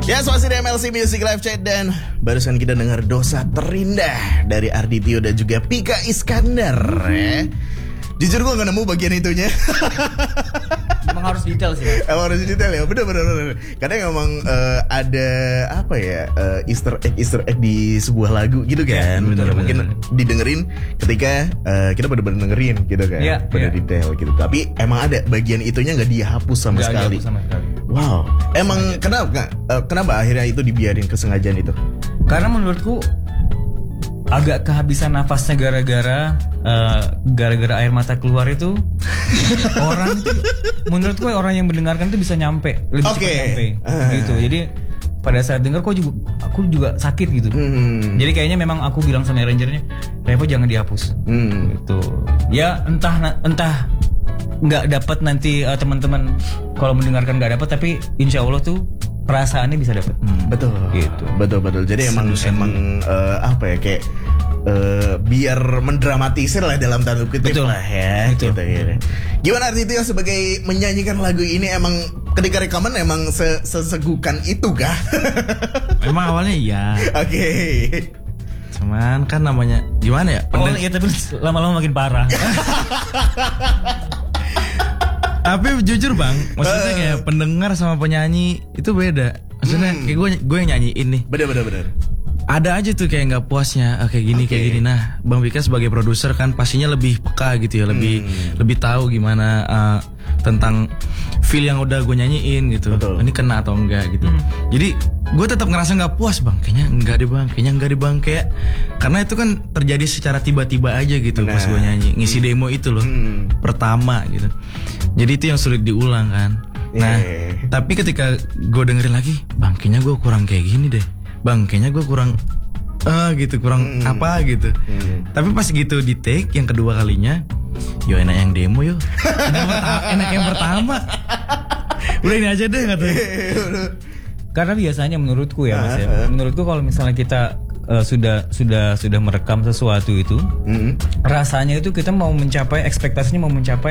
Ya, masih di MLC Music Live Chat dan barusan kita dengar Dosa Terindah dari Arditio dan juga Pika Iskandar. Jujur gue gak nemu bagian itunya. Emang harus detail sih. Emang harus detail ya, bener. Kadang emang ada apa ya Easter egg di sebuah lagu gitu kan. Bener, mungkin didengerin ketika kita bener-bener dengerin gitu kan. Iya, bener detail gitu. Tapi emang ada bagian itunya gak dihapus sama sekali. Wow. Emang kenapa akhirnya itu dibiarin kesengajaan itu? Karena menurutku agak kehabisan nafasnya gara-gara air mata keluar itu. Orang tuh, menurutku orang yang mendengarkan itu bisa nyampe lebih cepat nyampe gitu. Jadi pada saat dengar aku juga sakit gitu. Jadi kayaknya memang aku bilang sama arrangernya, Revo jangan dihapus. Gitu. Ya entah nggak dapat nanti teman-teman kalau mendengarkan nggak dapat, tapi insya Allah tuh perasaannya bisa dapat. Betul. Gitu. Betul. Jadi emang apa ya kayak biar mendramatisir lah dalam tanda kutip lah ya. Betul. Gitu. Gimana Arditio sebagai menyanyikan lagu ini, emang ketika rekaman emang sesegukan itu kah? Memang awalnya iya. Oke. Cuman kan namanya gimana ya? Iya, tapi lama-lama makin parah. Tapi jujur bang, maksudnya kayak pendengar sama penyanyi itu beda. Maksudnya kayak gue yang nyanyiin nih. Bener. Ada aja tuh kayak nggak puasnya, kayak gini. Nah, Bang Pika sebagai produser kan pastinya lebih peka gitu ya, lebih tahu gimana tentang feel yang udah gue nyanyiin gitu. Betul. Ini kena atau enggak gitu. Jadi gue tetap ngerasa nggak puas bang. Kayaknya enggak deh bang. Kayak karena itu kan terjadi secara tiba-tiba aja gitu. Pas gue nyanyi ngisi demo itu loh pertama gitu. Jadi itu yang sulit diulang kan. Nah, tapi ketika gue dengerin lagi, bang kayaknya gue kurang kayak gini deh. Bang kayaknya gue kurang apa gitu. Tapi pas gitu di take yang kedua kalinya, yo enak yang demo yo. enak yang pertama. Udah ini aja deh katanya. Karena biasanya menurutku ya Mas ya. Menurutku kalau misalnya kita sudah merekam sesuatu itu, rasanya itu kita mau mencapai ekspektasinya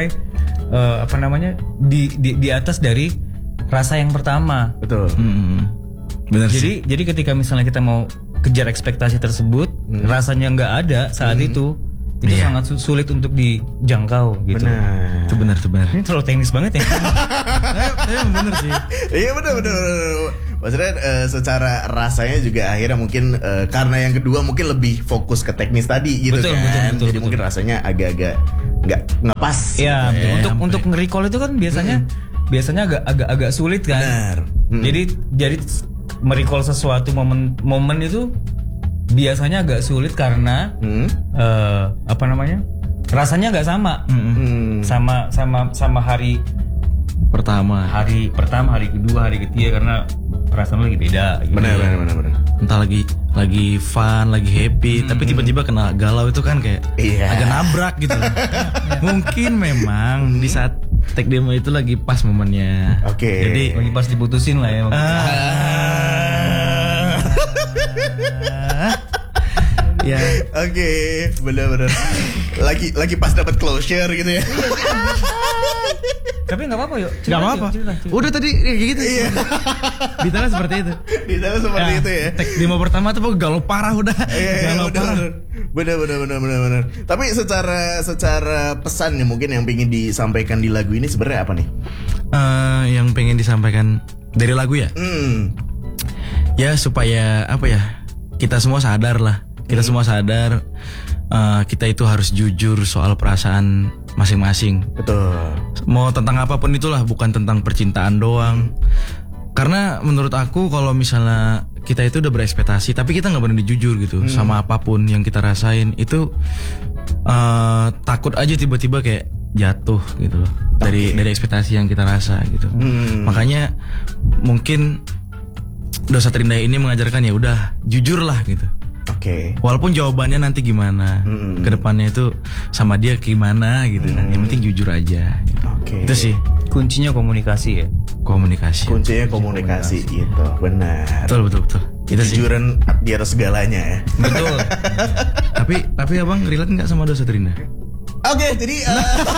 di atas dari rasa yang pertama. Betul. Benar Jadi ketika misalnya kita mau kejar ekspektasi tersebut, rasanya nggak ada saat itu sangat sulit untuk dijangkau gitu. Itu benar. Ini terlalu teknis banget ya. Bener sih. Iya bener. Maksudnya secara rasanya juga akhirnya mungkin karena yang kedua mungkin lebih fokus ke teknis tadi gitu. Betul. Jadi mungkin rasanya agak-agak nggak pas. Iya. Untuk nge-recall itu kan biasanya agak sulit kan. Benar. Jadi merecall sesuatu momen itu biasanya agak sulit karena rasanya nggak sama. Sama hari pertama, hari kedua, hari ketiga, karena perasaan lagi beda gitu. Benar. Entah lagi fun, lagi happy, tapi tiba-tiba kena galau itu kan kayak agak nabrak gitu. Mungkin memang di saat take demo itu lagi pas momennya. Oke. Jadi lagi pas diputusin lah ya. Ya. Oke, benar. Lagi pas dapat closure gitu ya. Tapi nggak apa-apa yuk. Nggak apa-apa. Udah tadi kayak gitu. Iya. Detailnya seperti itu. Itu ya. Tek demo pertama tuh galau parah udah. Iya, benar. Tapi secara pesan nih mungkin yang pengen disampaikan di lagu ini sebenarnya apa nih? Yang pengen disampaikan dari lagu ya? Ya supaya apa ya? Kita semua sadar lah. Kita itu harus jujur soal perasaan masing-masing. Betul. Mau tentang apapun itulah, bukan tentang percintaan doang. Karena menurut aku kalau misalnya kita itu udah berekspektasi tapi kita nggak berani jujur gitu sama apapun yang kita rasain, itu takut aja tiba-tiba kayak jatuh gitu loh dari ekspektasi yang kita rasa gitu. Makanya mungkin Dosa Terindah ini mengajarkan ya udah jujur lah gitu. Oke. Walaupun jawabannya nanti gimana, kedepannya itu sama dia gimana gitu kan. Yang penting jujur aja. Oke. Itu sih kuncinya komunikasi ya. Kuncinya komunikasi gitu. Benar. Betul. Kejujuran di atas segalanya ya. Betul. tapi abang relate nggak sama Dosa Terindah? Oke, jadi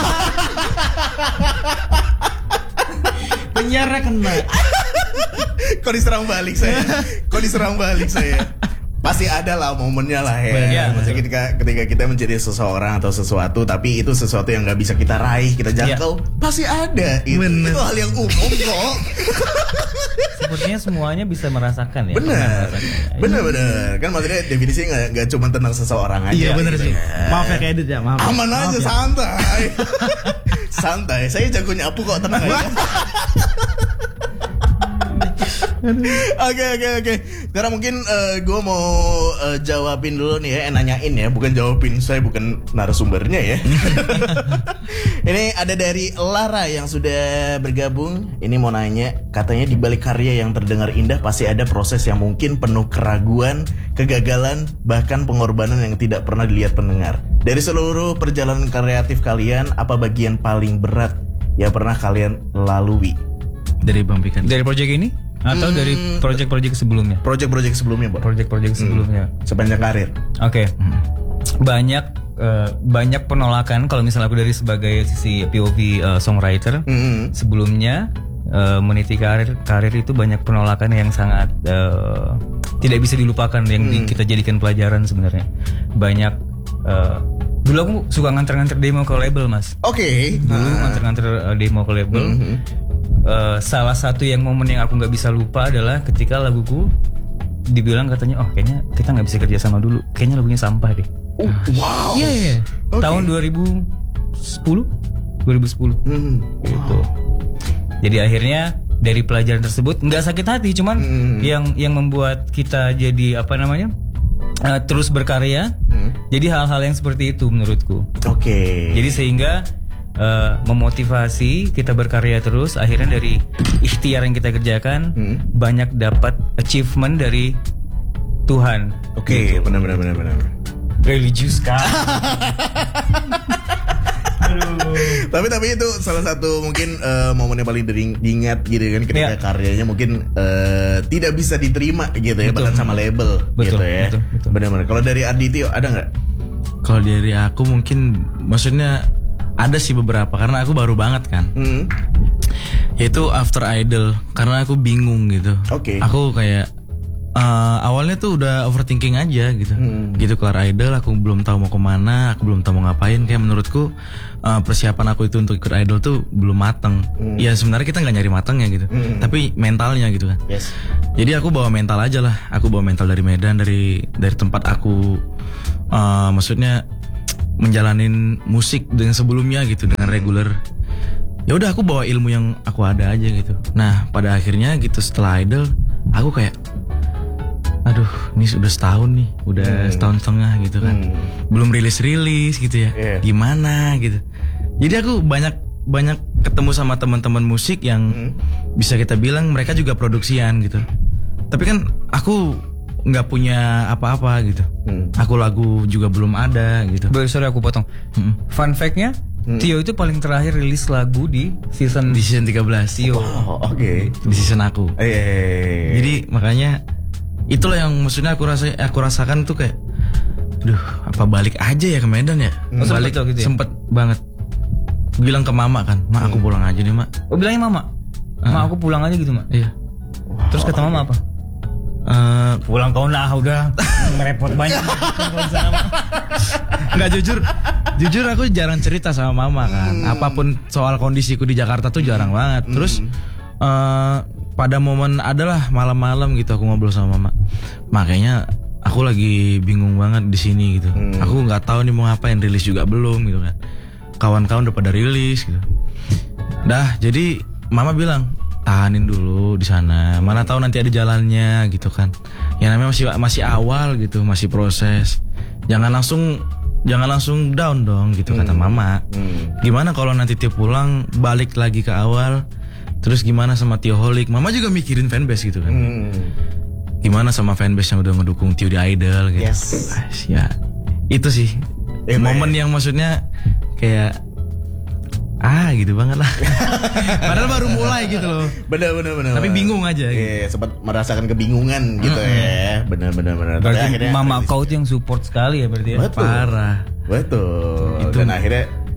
penyiarnya kena. Kok diserang balik saya? Pasti ada lah momennya lah ya. Maksudnya ketika kita menjadi seseorang atau sesuatu, tapi itu sesuatu yang nggak bisa kita raih, kita jangkau, pasti ada. Itu hal yang umum kok. Sepertinya semuanya bisa merasakan ya. Bener. Kan maksudnya definisinya nggak cuma tentang seseorang aja. Iya bener gitu. sih. Maaf ya kayak Edit ya. Maaf. Aman aja, ya. santai. Santai. Saya jago nyapu kok, tenang aja. Oke. Sekarang mungkin gue mau jawabin dulu nih ya, nanyain ya, bukan jawabin. Saya bukan narasumbernya ya. Ini ada dari Lara yang sudah bergabung. Ini mau nanya, katanya di balik karya yang terdengar indah pasti ada proses yang mungkin penuh keraguan, kegagalan, bahkan pengorbanan yang tidak pernah dilihat pendengar. Dari seluruh perjalanan kreatif kalian, apa bagian paling berat yang pernah kalian lalui? Dari Bang Pikan. Dari project ini? Atau dari project-project sebelumnya? Project-project sebelumnya, Bang. Project-project sebelumnya. Sepanjang karir. Oke. Banyak penolakan kalau misalnya aku dari sebagai sisi POV songwriter. Sebelumnya meniti karir itu banyak penolakan yang sangat tidak bisa dilupakan, yang kita jadikan pelajaran sebenarnya. Banyak dulu aku suka nganter-nganter demo ke label, Mas. Oke. Dulu nganter-nganter demo ke label. Salah satu yang momen yang aku nggak bisa lupa adalah ketika laguku dibilang katanya, oh kayaknya kita nggak bisa kerja sama dulu, kayaknya lagunya sampah deh. Wow. Iya. Okay. Tahun 2010 gitu. Jadi akhirnya dari pelajaran tersebut nggak sakit hati, cuman yang membuat kita jadi terus berkarya. Jadi hal-hal yang seperti itu menurutku. Oke. Jadi sehingga memotivasi kita berkarya terus. Akhirnya dari ikhtiar yang kita kerjakan banyak dapat achievement dari Tuhan. Oke, benar. Religius kan. Tapi itu salah satu mungkin momen yang paling diingat gitu kan, ketika karyanya mungkin tidak bisa diterima gitu ya, bahkan sama label. Betul, gitu ya. Betul. Benar-benar. Kalau dari Arditio ada nggak? Kalau dari aku mungkin maksudnya ada sih beberapa, karena aku baru banget kan. Yaitu After Idol, karena aku bingung gitu. Oke. Aku kayak awalnya tuh udah overthinking aja gitu. Gitu kelar Idol, aku belum tahu mau kemana, aku belum tahu mau ngapain. Kayak menurutku persiapan aku itu untuk ikut Idol tuh belum mateng. Ya sebenarnya kita nggak nyari matengnya gitu, tapi mentalnya gitu kan. Yes. Jadi aku bawa mental aja lah. Aku bawa mental dari Medan, dari tempat aku maksudnya menjalanin musik dengan sebelumnya gitu, dengan reguler. Ya udah aku bawa ilmu yang aku ada aja gitu. Nah pada akhirnya gitu setelah Idol, aku kayak, aduh ini sudah setahun nih, udah setahun setengah gitu kan, belum rilis gitu ya. Gimana gitu. Jadi aku banyak ketemu sama teman-teman musik yang bisa kita bilang mereka juga produksian gitu. Tapi kan aku nggak punya apa-apa gitu. Aku lagu juga belum ada gitu. Sorry aku potong. Fun fact-nya, Tio itu paling terakhir rilis lagu di season 13. Tio. Oh, oke. Di season aku. Jadi makanya itulah yang maksudnya aku rasakan tuh kayak, aduh apa balik aja ya ke Medan ya. Balik gitu ya? Sempet banget. Bilang ke mama kan, mak aku pulang aja nih mak. Oh bilangnya mama? Mak aku pulang aja gitu mak? Iya. Terus kata mama apa? Pulang kau lah, udah merepot banyak. Nggak, jujur aku jarang cerita sama mama kan. Apapun soal kondisiku di Jakarta tuh jarang banget. Terus pada momen adalah malam-malam gitu aku ngobrol sama mama. Makanya aku lagi bingung banget di sini gitu. Aku nggak tahu nih mau ngapain, rilis juga belum gitu kan. Kawan-kawan udah pada rilis gitu. Dah, jadi mama bilang, tahanin dulu di sana. Mana tahu nanti ada jalannya gitu kan. Ya namanya masih awal gitu, masih proses. Jangan langsung down dong gitu kata mama. Gimana kalau nanti Tio pulang balik lagi ke awal? Terus gimana sama Tioholic? Mama juga mikirin fanbase gitu kan. Gimana sama fanbase yang udah ngedukung Tio di Idol gitu. Yes. Ya itu sih momen yang maksudnya kayak gitu banget lah. Padahal baru mulai gitu loh. Bener. Tapi bingung aja gitu. Iya, sempat merasakan kebingungan gitu ya. Bener. Berarti mama kau tuh yang support sekali ya berarti ya. Betul. Parah. Betul. Dan akhirnya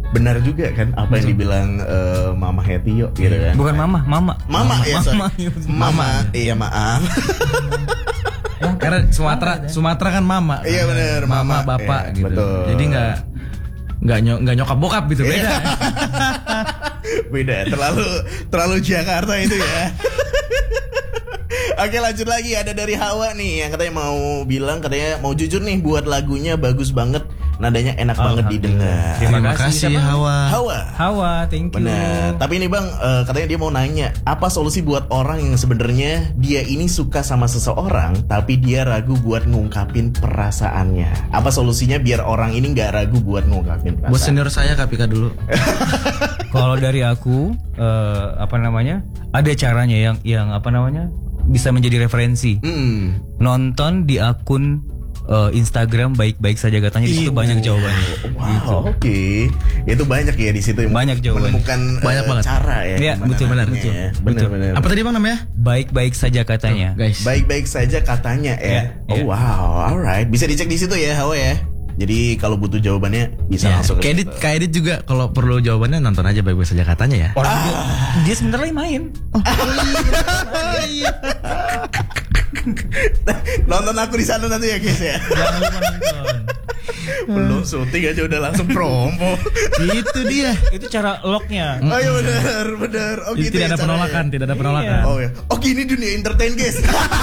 benar juga kan apa yang dibilang Mama Hetio gitu kan. Bukan mama. Mama ya, sorry. Mama, iya maaf. Karena Sumatera kan mama. Iya benar, mama bapak iya, gitu. betul. Jadi nggak nyokap bokap gitu, beda. Beda, terlalu Jakarta itu ya. Oke, lanjut lagi, ada dari Hawa nih yang katanya mau jujur nih buat lagunya bagus banget, nadanya enak banget didengar. Terima kasih Hawa. Hawa, thank you. Benar. Tapi ini Bang, katanya dia mau nanya, apa solusi buat orang yang sebenarnya dia ini suka sama seseorang tapi dia ragu buat ngungkapin perasaannya? Apa solusinya biar orang ini nggak ragu buat ngungkapin perasaan? Buat senior saya Kapika dulu. Kalau dari aku ada caranya yang bisa menjadi referensi. Nonton di akun Instagram baik-baik saja katanya, di situ banyak jawabannya. Wow, oke. Itu banyak ya di situ. Banyak jawaban. Menemukan Banyak banget cara ya. Iya, betul. Benar. Apa tadi Bang namanya? Baik-baik saja katanya. Guys. Baik-baik saja katanya ya. Iya. Wow, alright. Bisa dicek di situ ya, Hawa ya. Jadi kalau butuh jawabannya bisa Ya, langsung ke situ. Kak Edit juga kalau perlu jawabannya nonton aja baik-baik saja katanya ya. Orang dia sebentar lagi main. Nonton aku di sana nanti ya guys ya. Jangan lupa nonton. Belum syuting aja udah langsung promo. Itu dia. Itu cara locknya. Oh iya benar. Oh gitu Tidak ya ada penolakan, caranya. tidak ada penolakan. Oh ya. Oh gini dunia entertain guys.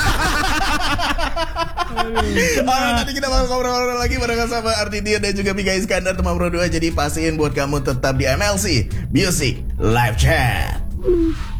Nanti kita bakal ngobrol lagi bareng sama Artidia dan juga Mika Iskandar teman Pro 2. Jadi pastiin buat kamu tetap di MLC Music Live Chat.